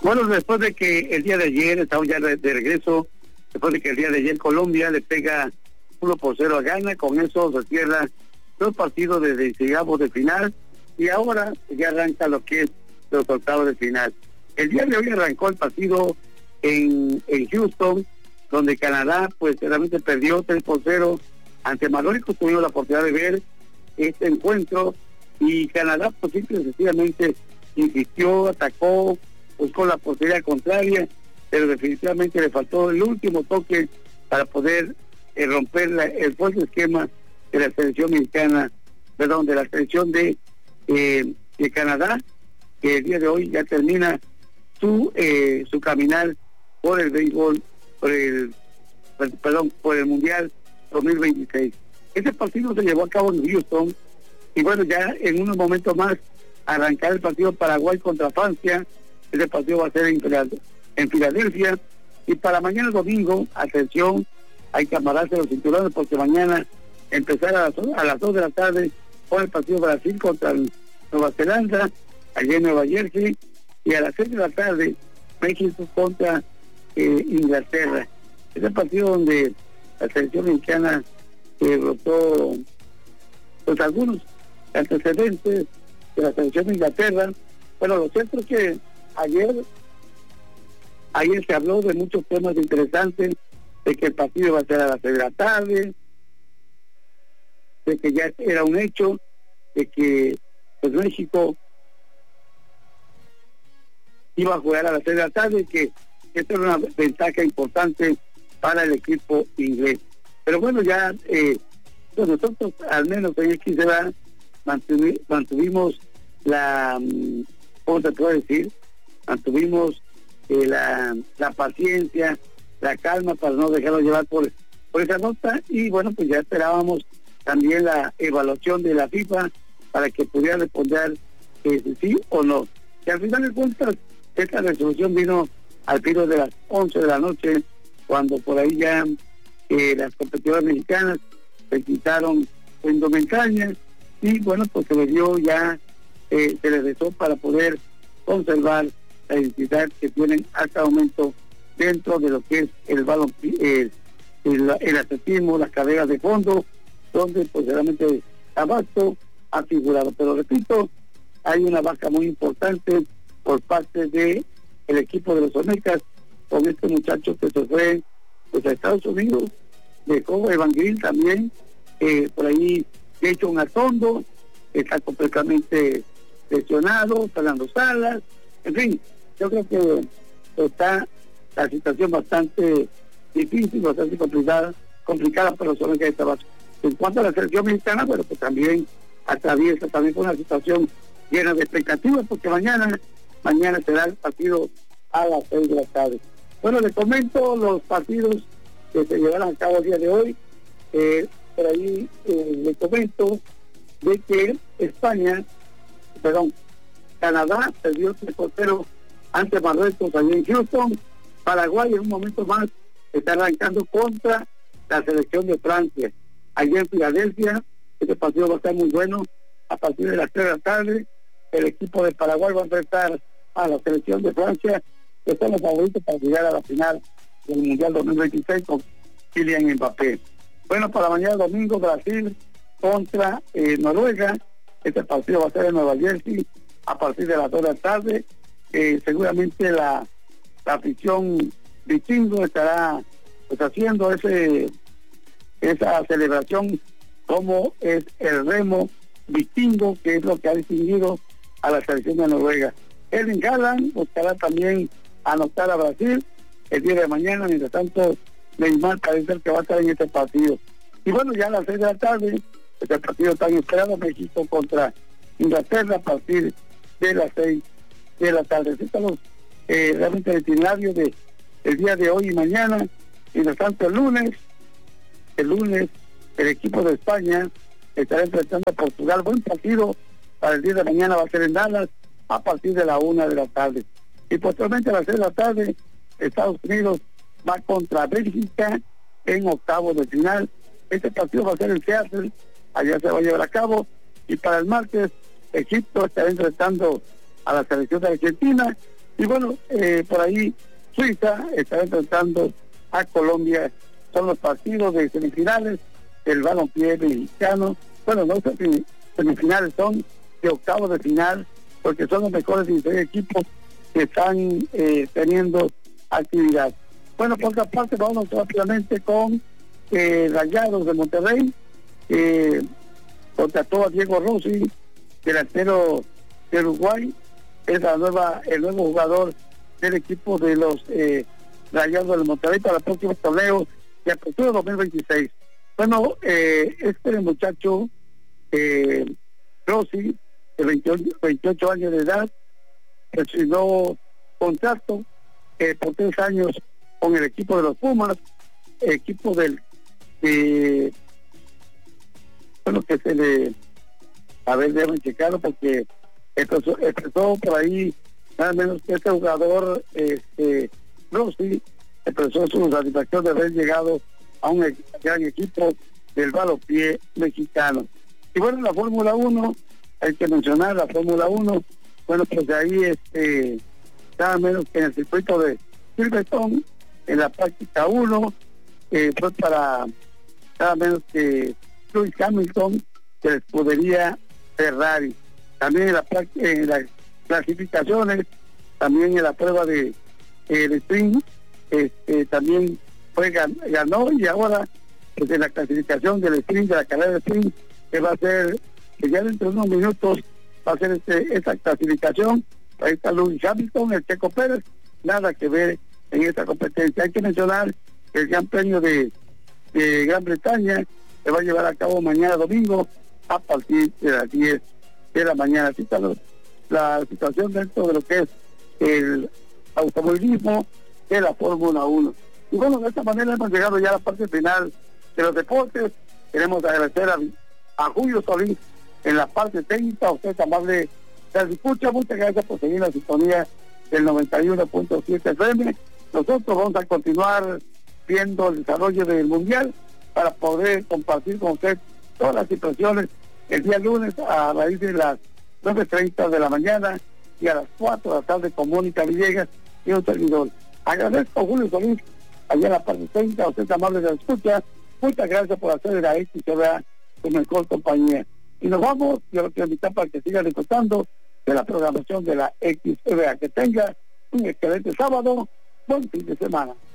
Bueno, después de que el día de ayer, estamos ya de regreso, después de que el día de ayer Colombia le pega 1-0 a Ghana, con eso se cierra los partidos desde llegamos de final y ahora ya arranca lo que es los octavos de final. El día de hoy arrancó el partido en Houston, donde Canadá pues realmente perdió 3-0 ante Marruecos. Tuvimos la oportunidad de ver este encuentro y Canadá pues simple y sencillamente insistió, atacó, buscó la portería contraria, pero definitivamente le faltó el último toque para poder romper el fuerte esquema de la selección mexicana, perdón, de la selección de Canadá, que el día de hoy ya termina su caminar por el béisbol, por el Mundial 2026. Este partido se llevó a cabo en Houston y bueno, ya en unos momentos más arrancar el partido Paraguay contra Francia. Ese partido va a ser en Filadelfia y para mañana domingo, atención, hay que amarrarse los cinturones porque mañana empezar a las 2 de la tarde con el partido Brasil contra Nueva Zelanda, allá en Nueva Jersey, y a las 6 de la tarde México contra Inglaterra. Ese partido donde la selección mexicana brotó pues algunos antecedentes de la selección de Inglaterra. Bueno, lo cierto es que ayer se habló de muchos temas interesantes, de que el partido iba a ser a las 6 de la tarde, de que ya era un hecho, de que pues México iba a jugar a las 6 de la tarde y que esto era una ventaja importante para el equipo inglés. Pero bueno, ya pues nosotros al menos en XCBA mantuvimos la, ¿cómo se puede decir? Mantuvimos la paciencia, la calma para no dejarlo llevar por esa nota y bueno, pues ya esperábamos también la evaluación de la FIFA para que pudiera responder sí o no. Y al final de cuentas, esta resolución vino al filo de las 11 de la noche, cuando por ahí ya las competidoras mexicanas se quitaron su indumentaria y bueno, pues se les dio ya, se les rezó para poder conservar la identidad que tienen hasta el momento dentro de lo que es el el atletismo, las carreras de fondo, donde pues realmente Abasto ha figurado. Pero repito, hay una baja muy importante por parte de el equipo de los Olmecas, con este muchacho que se fue pues a Estados Unidos, dejó Evan Green también, por ahí Jason Atondo, está completamente lesionado, Fernando Salas, en fin, yo creo que está la situación bastante difícil, bastante complicada para los Olmecas de Tabasco. En cuanto a la selección mexicana, bueno, pues también atraviesa también con una situación llena de expectativas, porque mañana será el partido a las 6 de la tarde. Bueno, les comento los partidos que se llevarán a cabo el día de hoy. Por ahí les comento de que Canadá perdió 3-0 ante Marruecos allí en Houston. Paraguay en un momento más está arrancando contra la selección de Francia. Allí en Filadelfia, este partido va a estar muy bueno. A partir de las 3 de la tarde, el equipo de Paraguay va a enfrentar a la selección de Francia, que son los favoritos para llegar a la final del Mundial 2026 con Kylian Mbappé. Bueno, para mañana domingo, Brasil contra Noruega. Este partido va a ser en Nueva Jersey a partir de las 2 de la tarde. Seguramente la afición vikingo estará pues haciendo esa celebración como es el remo vikingo, que es lo que ha distinguido a la selección de Noruega. Erling Haaland buscará también anotar a Brasil el día de mañana. Mientras tanto, Neymar parece que va a estar en este partido. Y bueno, ya a las 6 de la tarde, este partido está esperado, México contra Inglaterra a partir de las 6 de la tarde. Así estamos realmente el itinerario del día de hoy y mañana. Mientras tanto, el lunes el equipo de España estará enfrentando a Portugal. Buen partido para el día de mañana, va a ser en Dallas a partir de la 1 de la tarde. Y posteriormente a las 6 de la tarde, Estados Unidos va contra Bélgica en octavos de final. Este partido va a ser en Seattle, allá se va a llevar a cabo. Y para el martes, Egipto estará enfrentando a la selección de Argentina Y bueno, por ahí Suiza está enfrentando a Colombia. Son los partidos de semifinales del balompié mexicano. Bueno, no son semifinales, son de octavos de final, porque son los mejores 16 equipos que están teniendo actividad. Bueno, por otra parte, vamos rápidamente con Rayados de Monterrey. Contrató a Diego Rossi, delantero de Uruguay. Es el nuevo jugador del equipo de los Rayados de Monterrey para el próximo torneo de apertura 2026. Bueno, este muchacho Rossi, de 28 años de edad, recibió contrato por 3 años con el equipo de los Pumas, equipo bueno, que se le, a ver, deben checarlo porque empezó por ahí, nada menos que este jugador, Rossi, expresó su satisfacción de haber llegado a un gran equipo del balompié mexicano. Y bueno, la Fórmula 1, hay que mencionar la Fórmula 1, bueno, pues de ahí, nada menos que en el circuito de Silverstone, en la práctica 1, fue para nada menos que Lewis Hamilton, de la escudería Ferrari. También en las clasificaciones, también en la prueba de sprint, también ganó, y ahora pues en la clasificación del sprint, de la carrera de sprint, que va a ser, que ya dentro de unos minutos va a ser esta clasificación. Ahí está Lewis Hamilton, el Checo Pérez, nada que ver en esta competencia. Hay que mencionar el Gran Premio de Gran Bretaña, se va a llevar a cabo mañana domingo a partir de las 10 de la mañana. Así está la situación dentro de lo que es el automovilismo de la Fórmula 1. Y bueno, de esta manera hemos llegado ya a la parte final de los deportes. Queremos agradecer a Julio Solís en la parte técnica, a usted amable que escucha. Muchas gracias por seguir la sintonía del 91.7 FM. Nosotros vamos a continuar viendo el desarrollo del Mundial para poder compartir con usted todas las situaciones el día lunes a raíz de las 9:30 de la mañana y a las 4 de la tarde con Mónica Villegas y un servidor. Agradezco a Julio Solís allá en la parte técnica, a usted amable de la escucha. Muchas gracias por hacer de la XCBA su mejor compañía. Y nos vamos, yo lo quiero invitar para que sigan disfrutando de la programación de la XCBA. Que tenga un excelente sábado, buen fin de semana.